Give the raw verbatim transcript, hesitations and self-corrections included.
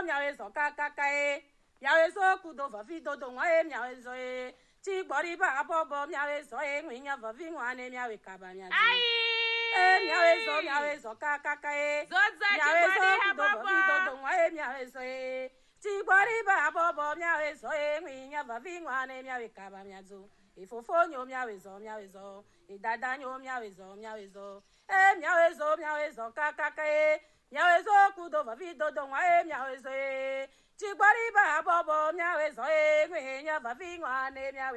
miawe zo kaka e miawe zo kudo vavi dodo nwa e miawe zo e ti gbori ba bobo miawe zo e nwinya vavi nwane miawe kaba miawe e miawe zo miawe zo kaka e miawe zo kudo vavi dodo nwa e miawe zo e ti gbori ba bobo miawe zo e nwinya vavi nwane miawe kaba miazo ifofo nyo miawe zo miawe zo idada nyo miawe zo miawe zo e miawe zo miawe zo kaka e miawe zo kudo vavi dodo nwa e miawe zo e ti gbori ba bobo miawe zo e nwinya vavi nwane miawe